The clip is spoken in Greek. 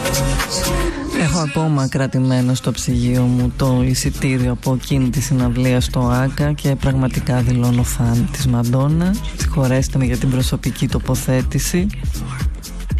Έχω ακόμα κρατημένο στο ψυγείο μου το εισιτήριο από εκείνη τη συναυλία στο ΆΚΑ και πραγματικά δηλώνω φαν της Μαντόνα. Συγχωρέστε με για την προσωπική τοποθέτηση.